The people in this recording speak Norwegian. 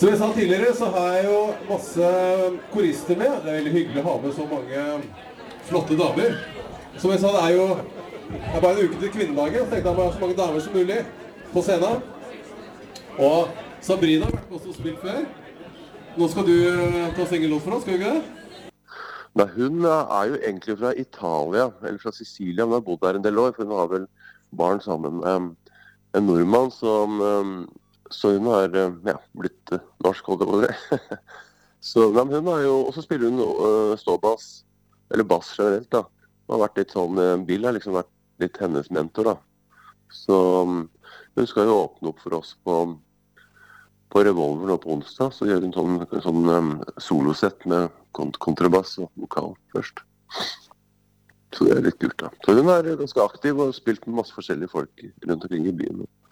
Som jeg sa tidligere, så har jeg jo masse korister med. Det er veldig hyggelig å ha med så mange flotte damer. Som jeg sa, det er bare en uke til kvinnedagen, så tenkte jeg bare så mange damer som mulig på scenen. Og Sabrina har vært med oss og spilt før. Nå skal du ta og synge låt for oss, skal du ikke det? Nei, hun jo egentlig fra Italia, eller fra Sicilia. Hun har bodd der en del år, for hun har vel barn sammen med en nordmann som... Så hun har blitt norsk, holdt jeg på det. Så hun har jo, og så spiller hun ståbass, eller bass generelt da. Hun har vært litt sånn, Bill har liksom vært litt hennes mentor da. Så hun skal jo åpne opp for oss på Revolver nå på onsdag, så gjør hun sånn solosett med kontrabass og vokal først. Så det litt kult da. Så hun ganske aktiv og har spilt med masse forskjellige folk rundt omkring i byen.